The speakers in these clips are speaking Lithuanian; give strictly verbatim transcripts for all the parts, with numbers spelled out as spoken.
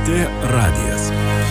T radijas.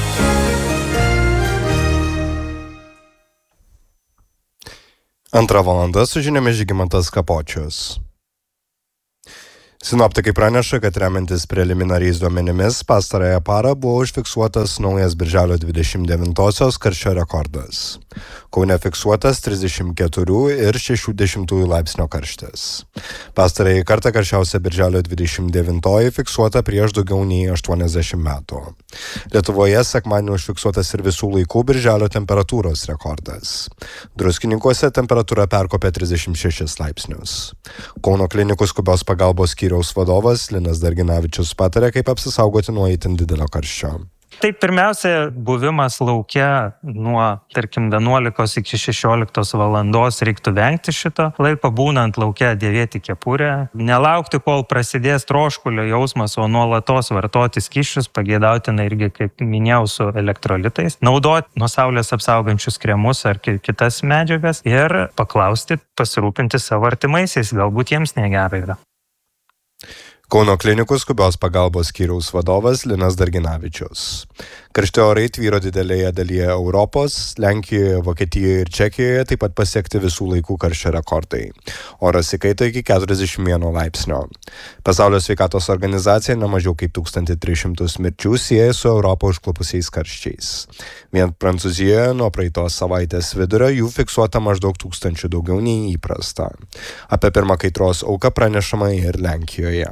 Antrą valandą su žiniomis Žygimantas Kapočius. Sinoptikai praneša, kad remiantis preliminariais duomenimis pastarąją parą buvo užfiksuotas naujas birželio dvidešimt devintosios karščio rekordas. Kaune fiksuotas trisdešimt keturi ir šeši dešimtųjų laipsnio karštis. Pastarąjį kartą karščiausia birželio dvidešimt devintoji fiksuota prieš daugiau nei aštuoniasdešimt metų. Lietuvoje sekmadienį užfiksuotas ir visų laikų birželio temperatūros rekordas. Druskininkuose temperatūra perkopė trisdešimt šešis laipsnius. Kauno klinikų skubios pagalbos skyriaus vadovas Linas Darginavičius patarė, kaip apsisaugoti nuo itin didelio karščio. Tai pirmiausia, buvimas lauke nuo, tarkim, vienuolikos iki šešioliktos valandos reiktų vengti šito laiko, būnant lauke dėvėti kepurę, nelaukti, kol prasidės troškulio jausmas, o nuolatos vartoti skysčius, pageidautina irgi, kaip minėjau, su elektrolitais, naudoti nuo saulės apsaugančius kremus ar kitas medžiagas ir paklausti, pasirūpinti savo artimaisiais, galbūt jiems negerai yra. Kauno klinikų skubios pagalbos skyriaus vadovas Linas Darginavičius. Karšti orai tvyro didelėje dalyje Europos, Lenkijoje, Vokietijoje ir Čekijoje taip pat pasiekti visų laikų karščio rekordai. Oras įkaito iki keturiasdešimt vieno laipsnio. Pasaulio sveikatos organizacija nemažiau kaip tūkstantį tris šimtus mirčių sieja su Europą užklupusiais karščiais. Vien Prancūzijoje nuo praeitos savaitės vidurio jų fiksuota maždaug tūkstančių daugiau nei įprasta. Apie pirmą kaitros auką pranešama ir Lenkijoje.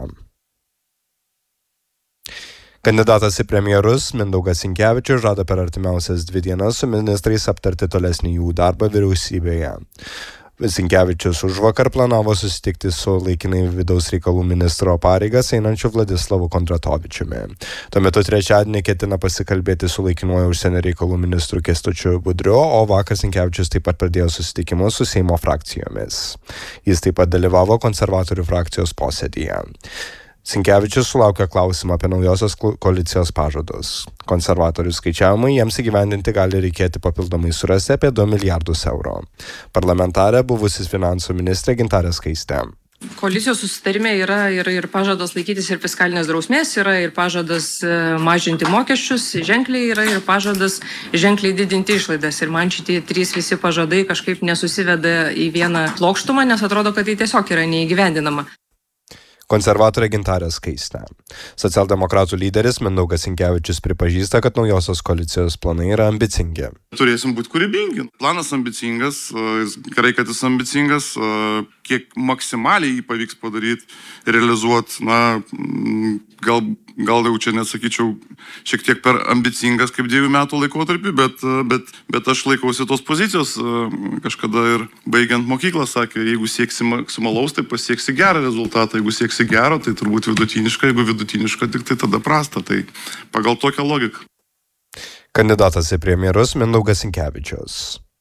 Kandidatas į premjerus Mindaugas Sinkevičius žada per artimiausias dvi dienas su ministrais aptarti tolesnį jų darbą vyriausybėje. Sinkevičius užvakar planavo susitikti su laikinai vidaus reikalų ministro pareigas einančiu Vladislavu Kondratovičiumi. Tuo metu trečiadienį ketina pasikalbėti su laikinuoju užsienio reikalų ministru Kęstučiu Budriu, o vakar Sinkevičius taip pat pradėjo susitikimus su Seimo frakcijomis. Jis taip pat dalyvavo konservatorių frakcijos posėdyje. Sinkevičius sulaukė klausimą apie naujosios koalicijos pažadus. Konservatorių skaičiavimai jiems įgyvendinti gali reikėti papildomai surasti apie du milijardus eurų. Parlamentarė buvusis finansų ministrė Gintarė Skaistė. Koalicijos susitarime yra ir, ir pažadas laikytis ir fiskalinės drausmės, yra ir pažadas mažinti mokesčius, ženkliai yra ir pažadas ženkliai didinti išlaidas. Ir man šitie trys visi pažadai kažkaip nesusiveda į vieną plokštumą, nes atrodo, kad tai tiesiog yra neįgyvendinama. Konservatorė Gintarė Skaistė. Socialdemokratų lyderis Mindaugas Sinkevičius pripažįsta, kad naujosios koalicijos planai yra ambicingi. Turėsim būti kūrybingi. Planas ambicingas, gerai, kad jis ambicingas, kiek maksimaliai jį pavyks padaryti, realizuoti, na, gal, gal jau čia nesakyčiau šiek tiek per ambicingas kaip dviejų metų laikotarpį, bet, bet, bet aš laikausi tos pozicijos, kažkada ir baigiant mokyklą sakė, jeigu sieksi maksimalaus, tai pasieksi gerą rezultatą, jeigu sieksi gero, tai turbūt vidutiniška, jeigu vidutiniška, tik tai tada prasta, tai pagal tokią logiką. Kandidatas į premjerus Mindaugas Sinkevičius.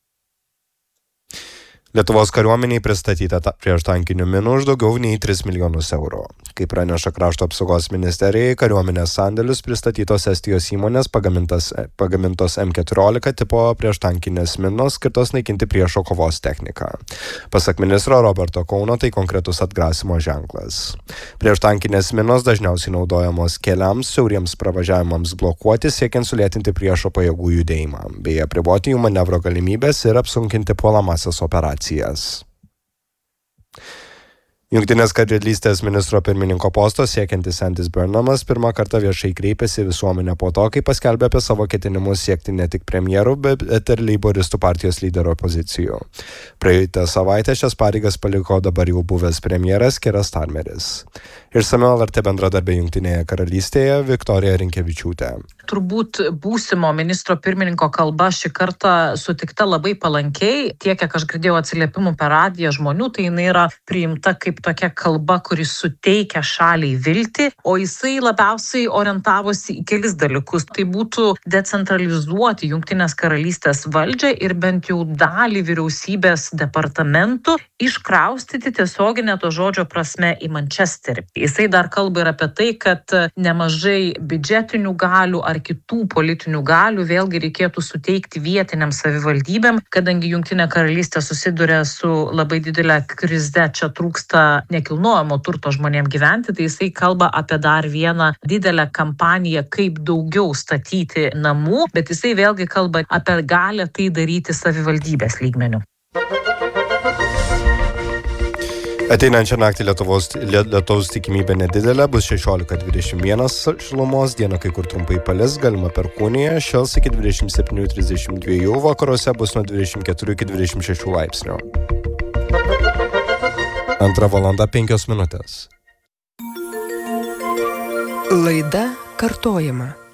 Lietuvos kariuomeniai pristatyta prieštankinių minų už daugiau nei tris milijonus eurų. Kaip praneša Krašto apsaugos ministerijai, kariuomenės sandėlius pristatytos Estijos įmonės pagamintos M keturiolika tipo prieštankinės minos skirtos naikinti priešo kovos techniką. Pasak ministro Roberto Kauno, tai konkretus atgrasimo ženklas. Prieštankinės minos dažniausiai naudojamos keliams, siauriems pravažiavimams blokuoti, siekiant sulėtinti priešo pajėgų judėjimą, bei apriboti jų manevro galimybės ir apsunkinti puolamąsias operacijas. Jungtinės karalystės ministro pirmininko posto siekiantis Andys Burnhamas pirmą kartą viešai kreipėsi visuomenę po to, kai paskelbė apie savo ketinimus siekti ne tik premjerų, bet ir leiboristų partijos lyderio pozicijų. Praeitą savaitę šias pareigas paliko dabar jau buvęs premjeras Keras Starmeris. Išsamiau L R T bendradarbė Jungtinėje karalystėje Viktorija Rinkevičiūtė. Turbūt būsimo ministro pirmininko kalba šį kartą sutikta labai palankiai. Tiek, kiek aš girdėjau atsiliepimų per radiją žmonių, tai jinai yra priimta kaip tokia kalba, kuris suteikia šaliai viltį, o jisai labiausiai orientavosi į kelis dalykus. Tai būtų decentralizuoti Jungtinės karalystės valdžią ir bent jau dalį vyriausybės departamentų iškraustyti tiesioginę to žodžio prasme į Mančesterį. Jisai dar kalba ir apie tai, kad nemažai biudžetinių galių ar kitų politinių galių vėlgi reikėtų suteikti vietiniam savivaldybėm, kadangi Jungtinė karalystė susiduria su labai didelė krize, čia trūksta nekilnojamo turto žmonėm gyventi, tai jisai kalba apie dar vieną didelę kampaniją, kaip daugiau statyti namų, bet jisai vėlgi kalba apie galę tai daryti savivaldybės lygmeniu. Ateinančią naktį Lietuvos, lietaus tikimybė nedidelė, bus šešiolika dvidešimt vienas šilumos, dieną kai kur trumpai palis, galima perkūnija, šils iki dvidešimt septyni trisdešimt dva, vakaruose bus nuo dvidešimt keturi iki dvidešimt šeši laipsnių. Antra valanda penkios minutės. Laida kartojama.